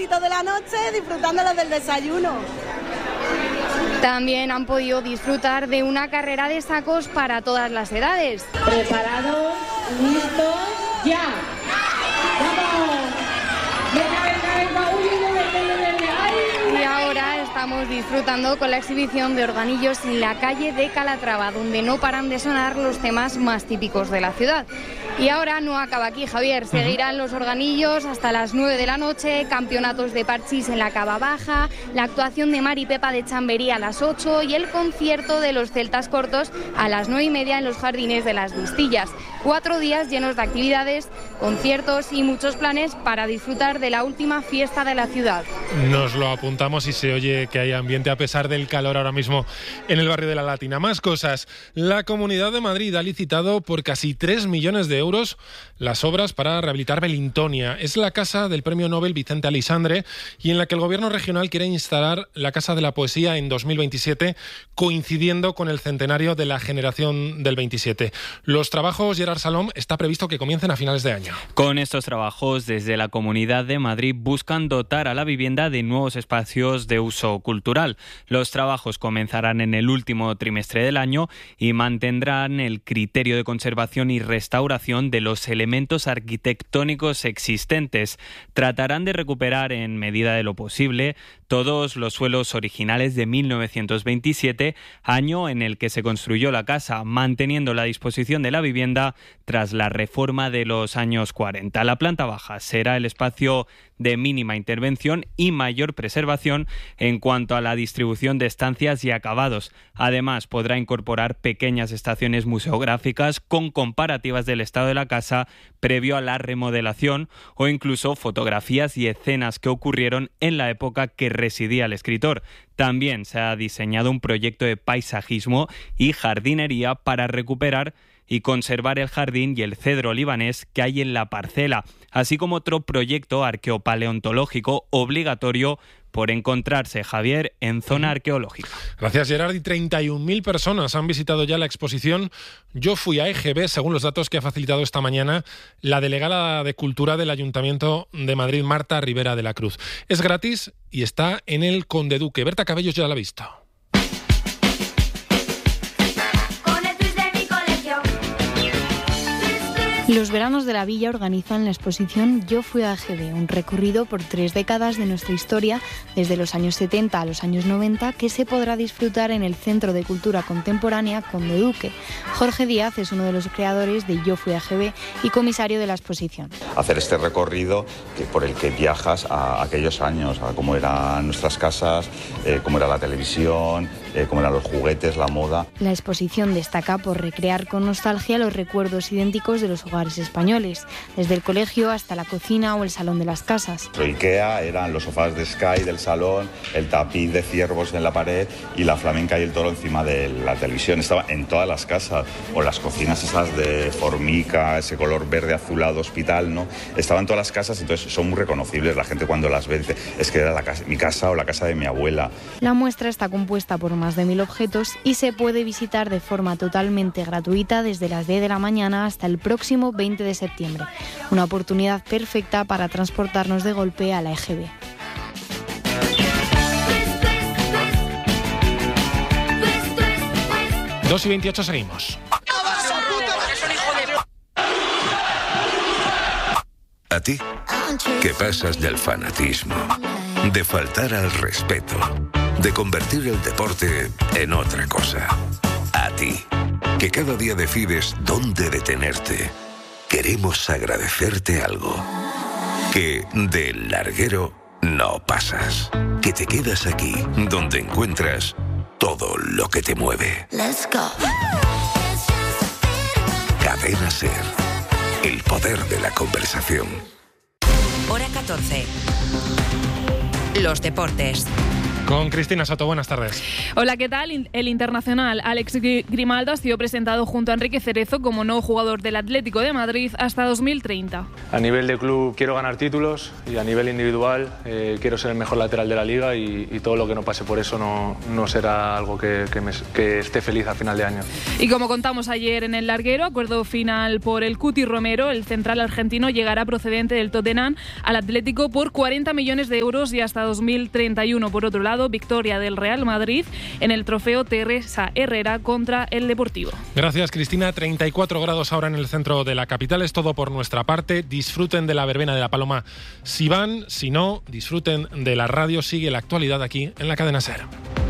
ratitos de la noche disfrutándolos del desayuno. También han podido disfrutar de una carrera de sacos para todas las edades. Preparados, listos, ya. ¡Vamos! Y ahora estamos disfrutando con la exhibición de organillos en la calle de Calatrava, donde no paran de sonar los temas más típicos de la ciudad. Y ahora no acaba aquí, Javier. Seguirán los organillos hasta las 9 de la noche, campeonatos de parchís en la Cava Baja, la actuación de Mari Pepa de Chamberí a las 8 y el concierto de los Celtas Cortos a las 9:30 en los jardines de las Vistillas. 4 días llenos de actividades, conciertos y muchos planes para disfrutar de la última fiesta de la ciudad. Nos lo apuntamos y se oye que hay ambiente a pesar del calor ahora mismo en el barrio de la Latina. Más cosas. La Comunidad de Madrid ha licitado por casi 3 millones de euros las obras para rehabilitar Belintonia. Es la casa del premio Nobel Vicente Aleixandre y en la que el gobierno regional quiere instalar la Casa de la Poesía en 2027, coincidiendo con el centenario de la generación del 27. Los trabajos, Gerard Salom, está previsto que comiencen a finales de año. Con estos trabajos, desde la Comunidad de Madrid buscan dotar a la vivienda de nuevos espacios de uso cultural. Los trabajos comenzarán en el último trimestre del año y mantendrán el criterio de conservación y restauración de los elementos arquitectónicos existentes. Tratarán de recuperar en medida de lo posible todos los suelos originales de 1927, año en el que se construyó la casa, manteniendo la disposición de la vivienda tras la reforma de los años 40. La planta baja será el espacio de mínima intervención y mayor preservación en cuanto a la distribución de estancias y acabados. Además, podrá incorporar pequeñas estaciones museográficas con comparativas del estado de la casa previo a la remodelación o incluso fotografías y escenas que ocurrieron en la época que residía el escritor. También se ha diseñado un proyecto de paisajismo y jardinería para recuperar y conservar el jardín y el cedro libanés que hay en la parcela, así como otro proyecto arqueopaleontológico obligatorio por encontrarse, Javier, en zona arqueológica. Gracias, Gerard. Y 31.000 personas han visitado ya la exposición Yo fui a EGB, según los datos que ha facilitado esta mañana la delegada de Cultura del Ayuntamiento de Madrid, Marta Rivera de la Cruz. Es gratis y está en el Conde Duque. Berta Cabellos ya la ha visto. Los veranos de la Villa organizan la exposición Yo fui a EGB, un recorrido por 3 décadas de nuestra historia, desde los años 70 a los años 90, que se podrá disfrutar en el Centro de Cultura Contemporánea Conde Duque. Jorge Díaz es uno de los creadores de Yo fui a EGB y comisario de la exposición. Hacer este recorrido por el que viajas a aquellos años, a cómo eran nuestras casas, cómo era la televisión, cómo eran los juguetes, la moda. La exposición destaca por recrear con nostalgia los recuerdos idénticos de los hogares españoles, desde el colegio hasta la cocina o el salón de las casas. Lo IKEA eran los sofás de Sky del salón, el tapiz de ciervos en la pared y la flamenca y el toro encima de la televisión. Estaba en todas las casas, o las cocinas esas de formica, ese color verde azulado hospital, ¿no? Estaban en todas las casas, entonces son muy reconocibles. La gente cuando las ve dice, es que era mi casa o la casa de mi abuela. La muestra está compuesta por más de 1.000 objetos y se puede visitar de forma totalmente gratuita desde las 10 de la mañana hasta el próximo 20 de septiembre. Una oportunidad perfecta para transportarnos de golpe a la EGB. Dos y 28 seguimos. ¿A ti? ¿Qué pasas del fanatismo, de faltar al respeto, de convertir el deporte en otra cosa? A ti, que cada día decides dónde detenerte, queremos agradecerte algo. Que del larguero no pasas. Que te quedas aquí, donde encuentras todo lo que te mueve. Let's go. Cadena SER. El poder de la conversación. Hora 14. Los deportes. Con Cristina Soto, buenas tardes. Hola, ¿qué tal? El internacional Alex Grimaldo ha sido presentado junto a Enrique Cerezo como nuevo jugador del Atlético de Madrid hasta 2030. A nivel de club quiero ganar títulos y a nivel individual quiero ser el mejor lateral de la liga y todo lo que no pase por eso no será algo que esté feliz a final de año. Y como contamos ayer en el larguero, acuerdo final por el Cuti Romero, el central argentino llegará procedente del Tottenham al Atlético por 40 millones de euros y hasta 2031. Por otro lado, victoria del Real Madrid en el trofeo Teresa Herrera contra el Deportivo. Gracias, Cristina. 34 grados ahora en el centro de la capital. Es todo por nuestra parte. Disfruten de la verbena de la Paloma si van. Si no, disfruten de la radio. Sigue la actualidad aquí en la cadena SER.